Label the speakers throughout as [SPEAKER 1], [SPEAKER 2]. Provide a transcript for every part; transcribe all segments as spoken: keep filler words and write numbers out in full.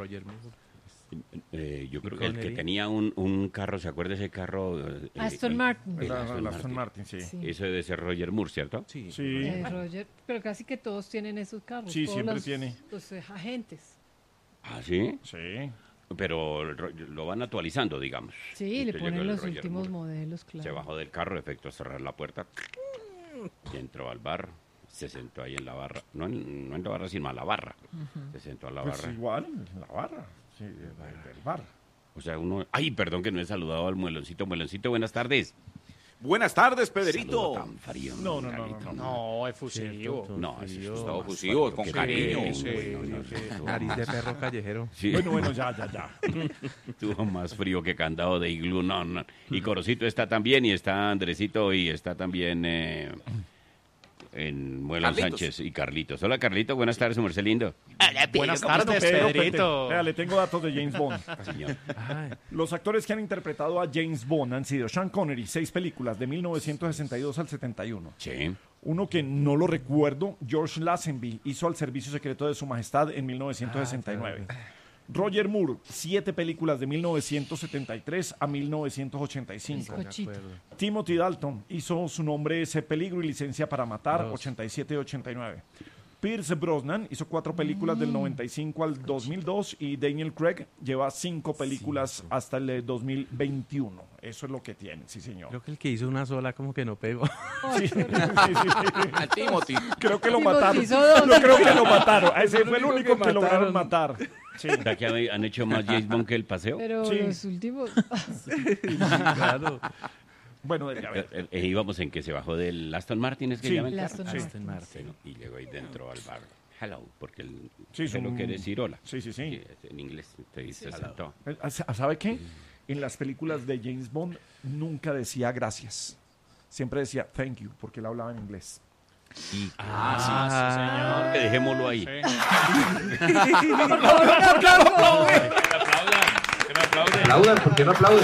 [SPEAKER 1] Roger Moore.
[SPEAKER 2] Eh, yo creo que el que tenía un, un carro, ¿se acuerda ese carro? Eh,
[SPEAKER 3] Aston
[SPEAKER 2] el,
[SPEAKER 3] Martin.
[SPEAKER 2] El, el
[SPEAKER 4] La,
[SPEAKER 2] Aston,
[SPEAKER 4] la Aston
[SPEAKER 2] Martin.
[SPEAKER 4] Martin, sí.
[SPEAKER 3] Sí.
[SPEAKER 2] Eso debe ser Roger Moore, ¿cierto?
[SPEAKER 1] Sí.
[SPEAKER 4] Sí,
[SPEAKER 3] Eh, Roger, pero casi que todos tienen esos carros.
[SPEAKER 4] Sí,
[SPEAKER 3] todos
[SPEAKER 4] siempre
[SPEAKER 3] los,
[SPEAKER 4] tiene.
[SPEAKER 3] Los eh, agentes.
[SPEAKER 2] Ah, ¿sí?
[SPEAKER 4] sí.
[SPEAKER 2] Pero lo van actualizando, digamos.
[SPEAKER 3] Sí, le
[SPEAKER 2] Entonces
[SPEAKER 3] ponen
[SPEAKER 2] llegó el
[SPEAKER 3] los
[SPEAKER 2] Roger
[SPEAKER 3] últimos
[SPEAKER 2] Moore,
[SPEAKER 3] modelos, claro.
[SPEAKER 2] se bajó del carro, efecto cerrar la puerta, y entró al bar, se sentó ahí en la barra, no en, no en la barra, sino a la barra, uh-huh. Se sentó a la
[SPEAKER 4] Pues
[SPEAKER 2] barra.
[SPEAKER 4] igual, en la barra, sí, del, del bar.
[SPEAKER 2] O sea, uno, ay, perdón que no he saludado al mueloncito. Mueloncito, buenas tardes.
[SPEAKER 5] Buenas tardes, Pedrito.
[SPEAKER 2] Saludo tan frío.
[SPEAKER 4] No, no, no, no, no.
[SPEAKER 5] No, es fusivo.
[SPEAKER 2] No, eso es
[SPEAKER 5] Todo
[SPEAKER 2] todo
[SPEAKER 5] fusivo, con
[SPEAKER 2] Qué
[SPEAKER 5] cariño.
[SPEAKER 2] bien,
[SPEAKER 5] Sí,
[SPEAKER 2] bueno,
[SPEAKER 5] sí.
[SPEAKER 2] eso-
[SPEAKER 1] Nariz de perro callejero.
[SPEAKER 2] Sí.
[SPEAKER 4] Bueno, bueno, ya, ya, ya.
[SPEAKER 2] Tuvo más frío que candado de iglú, no, no. Y Corocito está también, y está Andresito, y está también eh, en Muelón
[SPEAKER 5] Carlitos.
[SPEAKER 2] Sánchez y Carlitos. Hola, Carlitos, buenas tardes, su merced lindo.
[SPEAKER 5] Buenas
[SPEAKER 4] Bueno,
[SPEAKER 5] tardes,
[SPEAKER 4] Pedro,
[SPEAKER 5] Pedrito.
[SPEAKER 4] Vea, le tengo datos de James Bond.
[SPEAKER 2] Señor.
[SPEAKER 1] Ay,
[SPEAKER 4] Los actores que han interpretado a James Bond han sido Sean Connery, seis películas, de mil novecientos sesenta y dos al setenta y uno.
[SPEAKER 2] Sí.
[SPEAKER 4] Uno que no lo recuerdo, George Lazenby, hizo Al Servicio Secreto de Su Majestad en mil novecientos sesenta y nueve. Roger Moore, siete películas de mil novecientos setenta y tres a mil novecientos ochenta y cinco.
[SPEAKER 3] Bizcochito.
[SPEAKER 4] Timothy Dalton hizo Su nombre es Peligro y Licencia para Matar,
[SPEAKER 1] Dos.
[SPEAKER 4] ochenta y siete y ochenta y nueve. Pierce Brosnan hizo cuatro películas del noventa y cinco al dos mil dos y Daniel Craig lleva cinco películas hasta el eh, dos mil veintiuno. Eso es lo que tiene, sí señor.
[SPEAKER 1] creo que el que hizo una sola como que no pegó.
[SPEAKER 4] Sí, sí, sí, sí.
[SPEAKER 5] A Timothy.
[SPEAKER 4] Creo que lo
[SPEAKER 3] Timothy
[SPEAKER 4] mataron.
[SPEAKER 3] hizo dos.
[SPEAKER 4] Yo creo que lo mataron. Ese
[SPEAKER 1] Fue
[SPEAKER 4] fue el
[SPEAKER 1] el único
[SPEAKER 4] único
[SPEAKER 1] que
[SPEAKER 4] que lograron
[SPEAKER 1] mataron.
[SPEAKER 4] matar. Sí.
[SPEAKER 2] ¿Será que han- han hecho más James Bond que el paseo?
[SPEAKER 3] Pero
[SPEAKER 4] Sí.
[SPEAKER 3] los últimos.
[SPEAKER 1] Claro.
[SPEAKER 4] Bueno, a ver.
[SPEAKER 2] Eh, eh, íbamos en que se bajó del Aston Martin, ¿es que
[SPEAKER 4] Sí.
[SPEAKER 2] llama el
[SPEAKER 3] El
[SPEAKER 2] carro?
[SPEAKER 3] Aston
[SPEAKER 4] Sí.
[SPEAKER 1] Aston Martin.
[SPEAKER 2] Bueno, y llegó ahí dentro al bar. Hello, porque el
[SPEAKER 4] Sí,
[SPEAKER 2] hello
[SPEAKER 4] son-
[SPEAKER 2] quiere decir hola.
[SPEAKER 4] Sí, sí, sí.
[SPEAKER 2] Y, eh, en inglés te dice sentó.
[SPEAKER 4] Eh, ¿Sabe qué? En las películas de James Bond nunca decía gracias. Siempre decía thank you, porque él hablaba en inglés.
[SPEAKER 2] Ah, sí, señor. Dejémoslo ahí.
[SPEAKER 6] Aplaudan, ¿por qué no aplauden?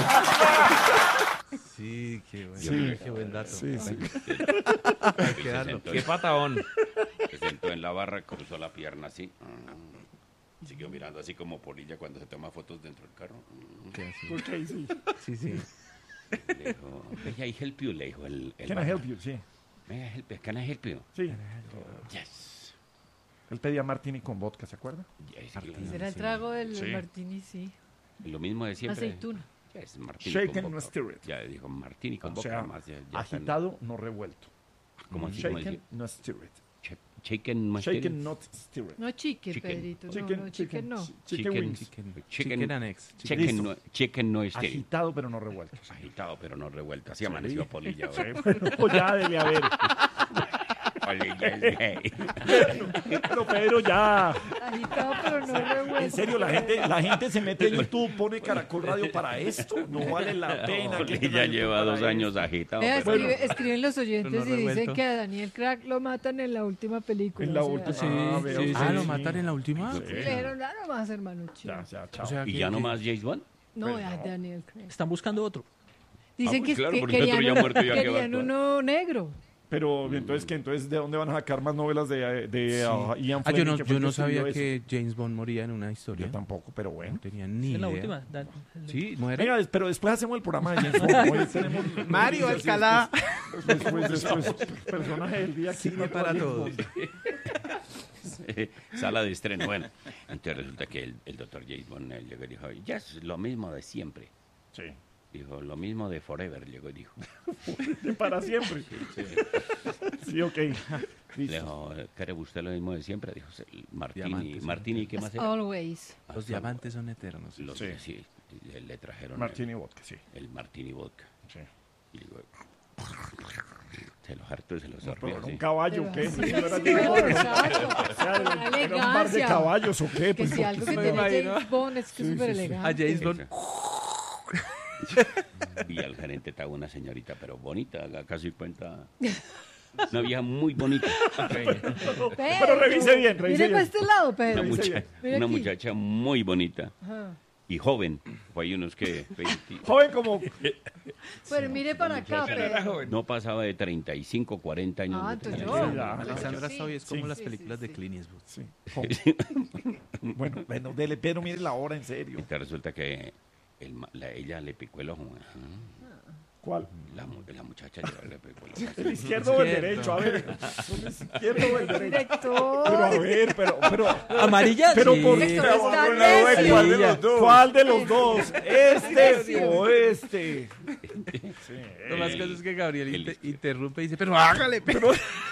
[SPEAKER 1] Sí, qué buen,
[SPEAKER 2] Sí.
[SPEAKER 1] qué buen dato.
[SPEAKER 4] Sí, sí.
[SPEAKER 1] Hay que
[SPEAKER 2] Se
[SPEAKER 1] darlo.
[SPEAKER 2] sentó,
[SPEAKER 5] Qué patadón.
[SPEAKER 2] se sentó en la barra, cruzó la pierna así. Mm. Siguió mirando así como polilla cuando se toma fotos dentro del carro. Mm.
[SPEAKER 1] Sí, sí.
[SPEAKER 4] Ok, sí.
[SPEAKER 1] Sí, sí.
[SPEAKER 2] Le dijo, "May I help you?", le dijo el, el
[SPEAKER 4] Can I
[SPEAKER 2] barman.
[SPEAKER 4] help you? Sí.
[SPEAKER 2] May I help you? Can I help you?
[SPEAKER 4] Sí.
[SPEAKER 2] Yes.
[SPEAKER 4] Él pedía martini con vodka, ¿se acuerda?
[SPEAKER 2] Yes,
[SPEAKER 3] Ese era el trago del
[SPEAKER 4] Sí.
[SPEAKER 3] martini, sí.
[SPEAKER 2] Lo mismo de siempre.
[SPEAKER 3] Aceituna.
[SPEAKER 2] Yes, martini
[SPEAKER 4] Shaken,
[SPEAKER 2] con
[SPEAKER 4] no
[SPEAKER 2] vodka.
[SPEAKER 4] stirred.
[SPEAKER 2] Ya dijo martini con
[SPEAKER 4] O
[SPEAKER 2] vodka
[SPEAKER 4] sea,
[SPEAKER 2] más. Ya, ya están-
[SPEAKER 4] agitado, no revuelto.
[SPEAKER 2] ¿Cómo así? ¿Cómo
[SPEAKER 4] Shaken,
[SPEAKER 2] decía?
[SPEAKER 4] no stirred.
[SPEAKER 2] Ch- Shaken, no
[SPEAKER 4] Shaken,
[SPEAKER 2] stirred.
[SPEAKER 4] not stirred.
[SPEAKER 3] No chicken,
[SPEAKER 2] Chicken.
[SPEAKER 3] Pedrito. No,
[SPEAKER 4] Chicken,
[SPEAKER 3] no, chicken no.
[SPEAKER 4] Chicken
[SPEAKER 2] Chicken,
[SPEAKER 4] wings.
[SPEAKER 1] Chicken,
[SPEAKER 2] Chicken-
[SPEAKER 1] chicken and eggs. Chicken-
[SPEAKER 2] Chicken
[SPEAKER 4] Listo.
[SPEAKER 2] no, chicken no stirred.
[SPEAKER 4] Agitado, pero no revuelto.
[SPEAKER 2] Agitado, pero no revuelto. Así amaneció Polilla.
[SPEAKER 4] Sí,
[SPEAKER 2] hoy.
[SPEAKER 4] bueno, ya debe haber.
[SPEAKER 2] Polilla es gay.
[SPEAKER 4] Pero Pedro, ya.
[SPEAKER 3] Agitado, pero no revuelto.
[SPEAKER 4] En serio, la gente, la gente se mete en YouTube, pone Caracol Radio para esto. No vale la pena. que
[SPEAKER 2] Polilla
[SPEAKER 4] tenga YouTube
[SPEAKER 2] lleva
[SPEAKER 4] para
[SPEAKER 2] dos
[SPEAKER 4] esto.
[SPEAKER 2] años agitado.
[SPEAKER 3] Vea,
[SPEAKER 2] pero
[SPEAKER 3] escribe- escriben los oyentes
[SPEAKER 1] Pero no
[SPEAKER 3] y dicen
[SPEAKER 1] revuelto.
[SPEAKER 3] que a Daniel Crack lo matan en la última película.
[SPEAKER 4] En la
[SPEAKER 3] o sea,
[SPEAKER 4] última.
[SPEAKER 1] Sí,
[SPEAKER 4] Ah,
[SPEAKER 1] sí,
[SPEAKER 4] veo,
[SPEAKER 1] sí.
[SPEAKER 4] sí,
[SPEAKER 1] Ah, ¿lo
[SPEAKER 4] sí.
[SPEAKER 1] mataron en la última?
[SPEAKER 4] Sí.
[SPEAKER 3] Le dijeron, ah, no más, hermano chido.
[SPEAKER 4] Ya, ya, chao.
[SPEAKER 1] O sea,
[SPEAKER 2] ¿Y
[SPEAKER 1] que-
[SPEAKER 2] ya no
[SPEAKER 1] que-
[SPEAKER 2] más James Bond?
[SPEAKER 3] No, a Daniel Craig.
[SPEAKER 7] Están buscando otro.
[SPEAKER 3] Dicen
[SPEAKER 2] Ah, pues
[SPEAKER 3] que,
[SPEAKER 2] claro,
[SPEAKER 3] que
[SPEAKER 2] porque el otro
[SPEAKER 3] querían,
[SPEAKER 2] ya muerto, ya que va a
[SPEAKER 3] querían
[SPEAKER 2] actuar.
[SPEAKER 3] uno negro.
[SPEAKER 4] Pero entonces, ¿qué? Entonces, ¿de dónde van a sacar más novelas de, de
[SPEAKER 1] Sí.
[SPEAKER 4] uh, Ian
[SPEAKER 1] Ah, yo
[SPEAKER 4] Fleming,
[SPEAKER 1] no,
[SPEAKER 4] que fue
[SPEAKER 1] yo
[SPEAKER 4] el
[SPEAKER 1] no
[SPEAKER 4] que escribió
[SPEAKER 1] sabía
[SPEAKER 4] eso?
[SPEAKER 1] que James Bond moría en una historia.
[SPEAKER 4] Yo tampoco, pero bueno.
[SPEAKER 1] No tenía ni
[SPEAKER 7] En la
[SPEAKER 1] idea.
[SPEAKER 7] última. da-
[SPEAKER 1] Sí, muere.
[SPEAKER 4] Venga, des- pero después hacemos el programa de James Bond. Hoy tenemos
[SPEAKER 5] Mario
[SPEAKER 4] noticias y
[SPEAKER 5] Alcalá.
[SPEAKER 4] Después, después, después, personaje del día. aquí,
[SPEAKER 1] Cine
[SPEAKER 4] no
[SPEAKER 1] para
[SPEAKER 4] James
[SPEAKER 1] todos.
[SPEAKER 4] Bond.
[SPEAKER 2] Sala de estreno. Bueno, entonces resulta que el, el doctor James Bond eh, llegó y dijo, ya es lo mismo de siempre.
[SPEAKER 4] Sí.
[SPEAKER 2] Dijo, lo mismo de Forever, llegó y dijo.
[SPEAKER 4] De para siempre. Sí, ok.
[SPEAKER 2] Le
[SPEAKER 4] Listo.
[SPEAKER 2] dijo, ¿quiere usted lo mismo de siempre? Dijo, "Sí, Martini,
[SPEAKER 1] Diamantes,
[SPEAKER 2] Martini, ¿qué más
[SPEAKER 3] As
[SPEAKER 2] era?
[SPEAKER 3] always.
[SPEAKER 1] Los diamantes son eternos.
[SPEAKER 2] Los,
[SPEAKER 4] Sí.
[SPEAKER 2] sí, le, le trajeron
[SPEAKER 4] Martini Vodka, sí.
[SPEAKER 2] el, el Martini Vodka.
[SPEAKER 4] sí.
[SPEAKER 2] Y digo, se los hartó y se los
[SPEAKER 4] Pero
[SPEAKER 2] sorbió
[SPEAKER 4] era
[SPEAKER 2] así.
[SPEAKER 4] un caballo,
[SPEAKER 3] Pero
[SPEAKER 4] ¿qué?
[SPEAKER 3] así,
[SPEAKER 4] No era
[SPEAKER 3] sí,
[SPEAKER 4] James Bond.
[SPEAKER 3] exacto.
[SPEAKER 4] O sea,
[SPEAKER 3] Con
[SPEAKER 4] era un par de
[SPEAKER 3] elegancia.
[SPEAKER 4] caballos, ¿o qué?
[SPEAKER 3] Que
[SPEAKER 4] Pues,
[SPEAKER 3] si algo que
[SPEAKER 1] me
[SPEAKER 3] tiene
[SPEAKER 1] imagino.
[SPEAKER 3] James Bond es que es súper
[SPEAKER 1] A
[SPEAKER 3] elegante.
[SPEAKER 1] James Bond.
[SPEAKER 2] Vi al gerente, estaba una señorita, pero bonita, haga casi cuenta. Una vieja muy bonita.
[SPEAKER 4] Pero revise bien, revise
[SPEAKER 3] Mire para
[SPEAKER 4] bien.
[SPEAKER 3] este lado,
[SPEAKER 2] Una,
[SPEAKER 3] Pedro.
[SPEAKER 2] mucha-
[SPEAKER 3] Mira
[SPEAKER 2] una
[SPEAKER 3] aquí.
[SPEAKER 2] muchacha muy bonita.
[SPEAKER 3] Ajá.
[SPEAKER 2] y joven. Fue ahí unos que... veinte
[SPEAKER 4] Joven como...
[SPEAKER 3] Pero mire para acá, Pedro.
[SPEAKER 2] no pasaba de treinta y cinco, cuarenta años.
[SPEAKER 3] Ah,
[SPEAKER 2] de
[SPEAKER 3] entonces
[SPEAKER 2] tener.
[SPEAKER 3] yo.
[SPEAKER 4] Sí, ya.
[SPEAKER 1] Alessandra
[SPEAKER 3] Sí,
[SPEAKER 1] Soy es como
[SPEAKER 3] sí,
[SPEAKER 1] las
[SPEAKER 3] sí,
[SPEAKER 1] películas
[SPEAKER 3] sí,
[SPEAKER 1] de
[SPEAKER 3] sí.
[SPEAKER 1] Clint Eastwood.
[SPEAKER 4] Sí, joven. Bueno, bueno, dele, Pedro, mire la hora, en serio.
[SPEAKER 2] Entonces resulta que el ma- la- ella le picó el ojo. Ajá.
[SPEAKER 4] ¿Cuál?
[SPEAKER 2] La, mu- la muchacha ya le picó el ojo.
[SPEAKER 4] ¿El izquierdo o el
[SPEAKER 1] Izquierdo.
[SPEAKER 4] derecho? A ver, ¿el izquierdo o el derecho?
[SPEAKER 3] Director.
[SPEAKER 4] Pero a ver, pero... pero
[SPEAKER 1] ¿Amarilla?
[SPEAKER 4] Pero
[SPEAKER 1] Sí.
[SPEAKER 4] por-
[SPEAKER 3] Director,
[SPEAKER 4] Pero
[SPEAKER 3] está
[SPEAKER 4] con la duda,
[SPEAKER 3] necio.
[SPEAKER 4] ¿cuál de los dos? ¿Cuál de los dos? ¿Este o este?
[SPEAKER 1] Lo más caso es que Gabriel
[SPEAKER 2] El
[SPEAKER 1] inter-
[SPEAKER 2] izquierdo.
[SPEAKER 1] interrumpe y dice, pero hágale, pero...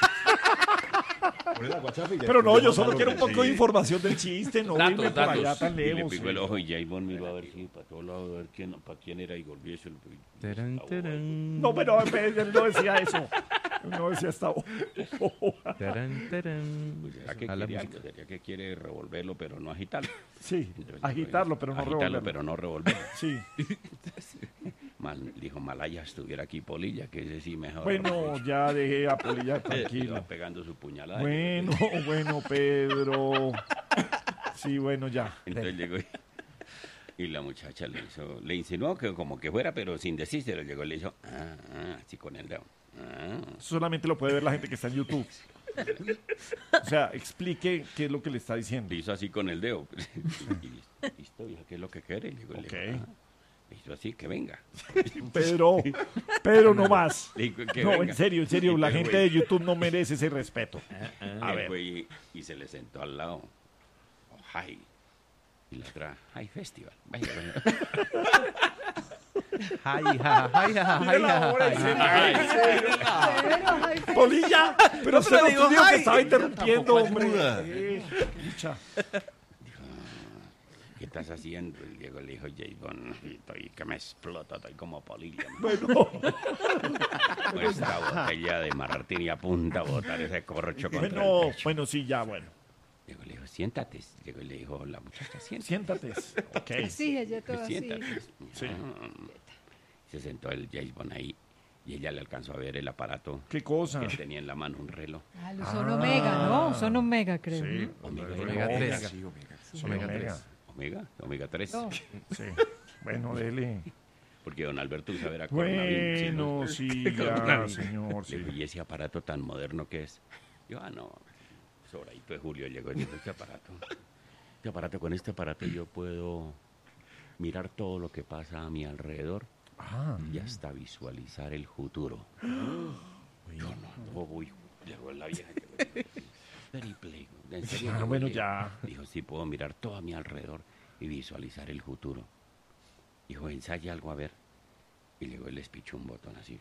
[SPEAKER 4] Pero no, yo solo quiero un poco de información del chiste, no
[SPEAKER 2] Datos,
[SPEAKER 4] irme por
[SPEAKER 2] datos.
[SPEAKER 4] allá tan
[SPEAKER 2] Y le
[SPEAKER 4] lejos.
[SPEAKER 2] picó el ojo y J. Bond miró a ver si para todos lados, a ver quién, para quién era y golpeó y se lo picó.
[SPEAKER 1] Tarán, tarán.
[SPEAKER 4] No, pero él no decía eso. Él no decía esta hoja.
[SPEAKER 1] Tarán, tarán.
[SPEAKER 2] Pues será que
[SPEAKER 1] A la
[SPEAKER 2] quiere
[SPEAKER 1] música.
[SPEAKER 2] algo, sería que quiere revolverlo, pero no agitarlo.
[SPEAKER 4] Sí,
[SPEAKER 2] Entonces,
[SPEAKER 4] agitarlo, pero no
[SPEAKER 2] agitarlo,
[SPEAKER 4] revolverlo.
[SPEAKER 2] pero no revolverlo.
[SPEAKER 4] Sí.
[SPEAKER 2] Mal, dijo Malaya estuviera aquí Polilla, que ese sí mejor.
[SPEAKER 4] Bueno, ya dejé a Polilla
[SPEAKER 2] Iba
[SPEAKER 4] tranquilo.
[SPEAKER 2] pegando su puñalada.
[SPEAKER 4] Bueno, bueno, Pedro. Sí, bueno, ya.
[SPEAKER 2] Entonces llegó y, y la muchacha le hizo, le insinuó que como que fuera, pero sin decírselo, llegó y le hizo, ah, ah, así con el dedo. Ah.
[SPEAKER 4] Solamente lo puede ver la gente que está en YouTube. O sea, explique qué es lo que le está diciendo.
[SPEAKER 2] Le hizo así con el dedo. Y, listo, vieja, ¿qué es lo que quiere? Le digo, le
[SPEAKER 4] Ok.
[SPEAKER 2] digo, ah. Le hizo así, que venga.
[SPEAKER 4] Pedro, Pedro, no más.
[SPEAKER 2] Le digo, que
[SPEAKER 4] No,
[SPEAKER 2] venga.
[SPEAKER 4] en serio, en serio,
[SPEAKER 2] Y
[SPEAKER 4] la
[SPEAKER 2] el
[SPEAKER 4] gente
[SPEAKER 2] güey-
[SPEAKER 4] de YouTube no merece ese respeto.
[SPEAKER 2] A
[SPEAKER 4] ver.
[SPEAKER 2] ver. Y, y se le sentó al lado. Oh, hi. Y la otra, Hi Festival. Vaya, vaya.
[SPEAKER 1] Ay, ja, ay, ja, ay, ja, ay, ja.
[SPEAKER 3] Pero, ay, Pedro.
[SPEAKER 4] Polilla, pero usted
[SPEAKER 1] pero
[SPEAKER 4] no
[SPEAKER 1] digo,
[SPEAKER 4] dijo que
[SPEAKER 1] ay.
[SPEAKER 4] estaba interrumpiendo,
[SPEAKER 7] Tampoco
[SPEAKER 4] hombre.
[SPEAKER 7] ayuda.
[SPEAKER 4] Eh, pucha.
[SPEAKER 2] ¿Qué estás haciendo? Y Diego le dijo, J. Bond, estoy que me explota, estoy como polilla.
[SPEAKER 4] Bueno,
[SPEAKER 2] Con esta botella de martini a punta a botar ese corcho contra
[SPEAKER 4] bueno,
[SPEAKER 2] el pecho.
[SPEAKER 4] bueno, sí, ya, bueno.
[SPEAKER 2] Diego le dijo, siéntate. Diego le dijo, la muchacha, siéntate.
[SPEAKER 4] Siéntate. Ok.
[SPEAKER 3] Sí, ella toda así.
[SPEAKER 2] Siéntate.
[SPEAKER 4] Sí.
[SPEAKER 2] Ah. Se sentó el J. Bond ahí y ella le alcanzó a ver el aparato
[SPEAKER 4] ¿Qué cosa?
[SPEAKER 2] que tenía en la mano, un reloj.
[SPEAKER 3] Ah, son Omega, ¿no? Son Omega, creo.
[SPEAKER 4] Sí.
[SPEAKER 2] Omega,
[SPEAKER 1] Omega tres.
[SPEAKER 7] Sí, omega.
[SPEAKER 1] Omega
[SPEAKER 4] Omega.
[SPEAKER 1] tres.
[SPEAKER 2] Omega, Omega tres.
[SPEAKER 3] No.
[SPEAKER 4] Sí. Bueno, dele.
[SPEAKER 2] Porque don Alberto usa ver a coronavirus. ¿sí, no?
[SPEAKER 4] Bueno, sí, ya,
[SPEAKER 2] Coronavirus.
[SPEAKER 4] señor,
[SPEAKER 2] Le digo,
[SPEAKER 4] sí.
[SPEAKER 2] ¿y ese aparato tan moderno que es? Yo, ah, no, sobradito de Julio llegó y dijo, este aparato, este aparato, con este aparato yo puedo mirar todo lo que pasa a mi alrededor
[SPEAKER 4] Ah,
[SPEAKER 2] y hasta visualizar el futuro. Yo no, no voy, llegó la vieja. llegó, very play, en serio,
[SPEAKER 4] Ah,
[SPEAKER 2] llegó,
[SPEAKER 4] bueno,
[SPEAKER 2] llegó.
[SPEAKER 4] ya.
[SPEAKER 2] Dijo, sí, puedo mirar todo a mi alrededor y visualizar el futuro. Dijo, ensaya algo a ver. Y luego él les pichó un botón así.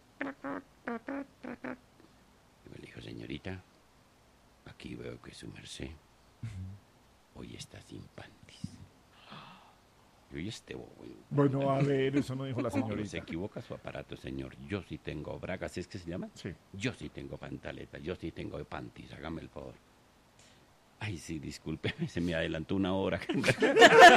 [SPEAKER 2] Y le dijo, señorita, aquí veo que su merced hoy está sin panties. Y hoy este bobo.
[SPEAKER 4] bueno, a ver, eso no dijo la
[SPEAKER 2] Se
[SPEAKER 4] señorita.
[SPEAKER 2] equivoca su aparato, señor. Yo sí tengo bragas, ¿es que se llama?
[SPEAKER 4] Sí.
[SPEAKER 2] Yo sí tengo pantaletas, yo sí tengo panties, hágame el favor. Ay, sí, discúlpeme, se me adelantó una hora.